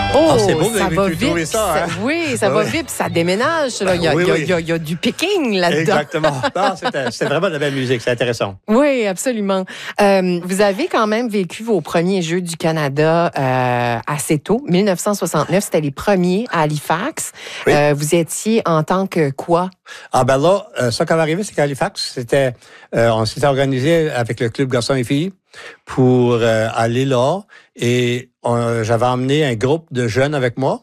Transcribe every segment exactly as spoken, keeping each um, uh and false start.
Oh, ah, c'est beau, vous ça avez va pu vite. trouver ça, hein? Oui, ça va Oui. vite, puis ça déménage. Là. Il, y a, Oui, il, y a, oui. il, y a, il y a du picking là-dedans. Exactement. Non, c'était, c'était vraiment de la belle musique, c'est intéressant. Oui, absolument. Euh, vous avez quand même vécu vos premiers Jeux du Canada euh, assez tôt. dix-neuf cent soixante-neuf, c'était les premiers à Halifax. Oui. Euh, vous étiez en tant que quoi? Ah ben là, euh, ça qui va arriver, c'est qu'à Halifax, c'était, euh, on s'était organisé avec le club garçons et filles pour euh, aller là. Et on, j'avais emmené un groupe de jeunes avec moi.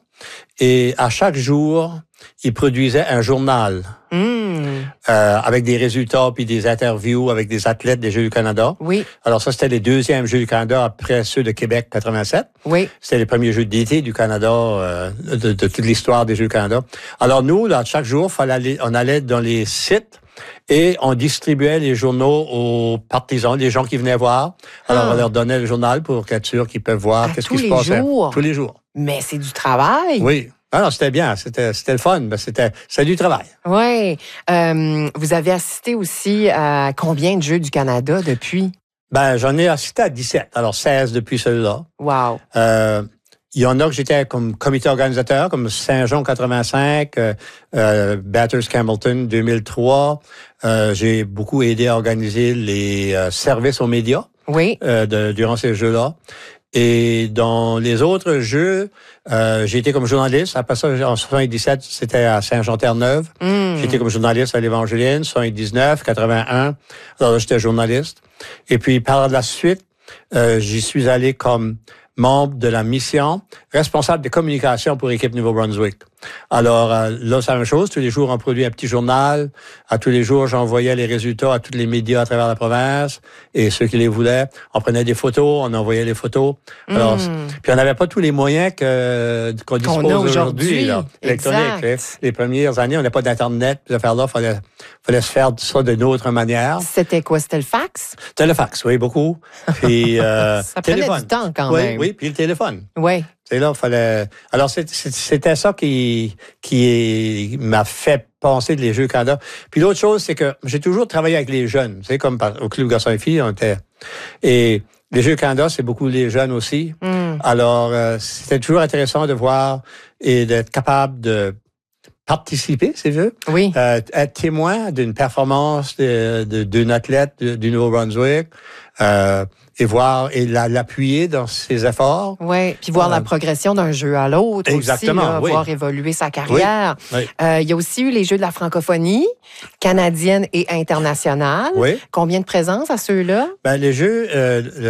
Et à chaque jour, ils produisaient un journal. Mmh. Euh, avec des résultats puis des interviews avec des athlètes des Jeux du Canada. Oui. Alors ça, c'était les deuxièmes Jeux du Canada après ceux de Québec quatre-vingt-sept. Oui. C'était les premiers Jeux d'été du Canada, euh, de, de toute l'histoire des Jeux du Canada. Alors nous, là, chaque jour, fallait aller, on allait dans les sites et on distribuait les journaux aux partisans, les gens qui venaient voir. Alors, Ah. on leur donnait le journal pour être sûr qu'ils peuvent voir À qu'est-ce tous qui se les passait. jours? Tous les jours. Mais c'est du travail. Oui. Ah non, c'était bien, c'était, c'était le fun, mais c'était, c'était du travail. Oui. Euh, vous avez assisté aussi à combien de Jeux du Canada depuis? Ben, j'en ai assisté à dix-sept, alors seize depuis celui-là. Wow. Euh, il y en a que j'étais comme comité organisateur, comme Saint-Jean quatre-vingt-cinq, euh, euh, Bathurst Campbellton deux mille trois. Euh, j'ai beaucoup aidé à organiser les euh, services aux médias Oui. euh, de, durant ces jeux-là. Et dans les autres jeux, euh, j'ai été comme journaliste. Après ça, en soixante-dix-sept, c'était à Saint-Jean-Terre-Neuve. Mm. J'ai été comme journaliste à l'Évangéline, soixante-dix-neuf, quatre-vingt-un. Alors là, j'étais journaliste. Et puis, par la suite, euh, j'y suis allé comme membre de la mission, responsable de communication pour l'équipe Nouveau-Brunswick. Alors euh, là, c'est la même chose. Tous les jours, on produit un petit journal. À tous les jours, j'envoyais les résultats à tous les médias à travers la province et ceux qui les voulaient. On prenait des photos, on envoyait les photos. Alors, Mm. puis on n'avait pas tous les moyens que qu'on dispose Qu'on a aujourd'hui, aujourd'hui. là, électronique. Les, Exact. les premières années, on n'avait pas d'internet. Ces affaires-là, fallait fallait se faire ça d'une autre manière. C'était quoi? C'était le fax? Téléfax, oui, beaucoup. Puis euh, Ça prenait téléphone. du temps quand oui, même. Oui, puis le téléphone. Oui. C'est là, fallait. Alors c'est- c'est- c'était ça qui qui m'a fait penser de les Jeux Canada. Puis l'autre chose, c'est que j'ai toujours travaillé avec les jeunes. Tu sais, comme par- au club garçons et filles, on était. Et les Jeux Canada, c'est beaucoup les jeunes aussi. Mm. Alors euh, c'était toujours intéressant de voir et d'être capable de participer, si tu veux, Oui. euh, être témoin d'une performance de, de, d'une athlète de- du Nouveau-Brunswick euh, et voir et la, l'appuyer dans ses efforts. Oui. Puis voir Euh, la progression d'un jeu à l'autre exactement, aussi, là, oui. voir évoluer sa carrière. Oui. Euh, il y a aussi eu les Jeux de la francophonie, canadienne et internationale. Oui. Combien de présences à ceux-là? Ben, les Jeux, euh,